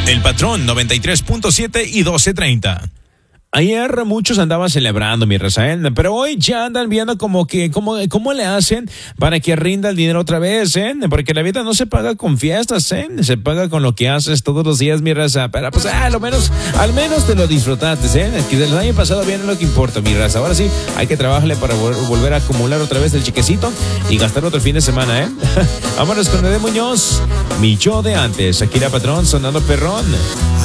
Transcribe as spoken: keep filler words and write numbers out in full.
El Patrón noventa y tres punto siete y doce treinta. Ayer muchos andaban celebrando, mi raza, ¿eh? Pero hoy ya andan viendo como que cómo, cómo le hacen para que rinda el dinero otra vez, ¿eh? Porque la vida no se paga con fiestas, ¿eh? Se paga con lo que haces todos los días, mi raza. Pero pues, ah, lo menos, al menos te lo disfrutaste, ¿eh? Que del año pasado viene lo que importa, mi raza. Ahora sí, hay que trabajarle para volver a acumular otra vez el chiquecito y gastar otro fin de semana, ¿eh? Vámonos con Ede Muñoz, mi yo de antes. Aquí la Patrón sonando perrón.